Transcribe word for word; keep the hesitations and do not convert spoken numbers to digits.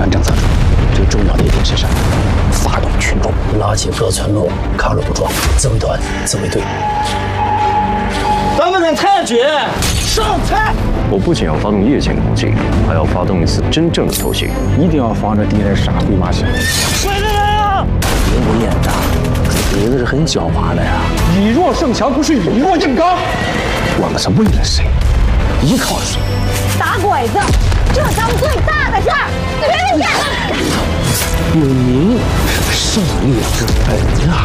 南政策中最重要的一点是什么？发动群众， 拉起各村落，抗日不壮，自卫团、自卫队。 咱们的太君上菜！ 我不仅要发动夜间攻击，还要发动一次真正的偷袭， 一定要防着敌人杀回马枪。 快点啊！ 兵不厌诈，这鬼子是很狡猾的呀。 以弱胜强，不是以弱硬刚。 我们是为了谁？依靠谁？ 打鬼子，这当最大的事儿。 有您，胜利之本啊！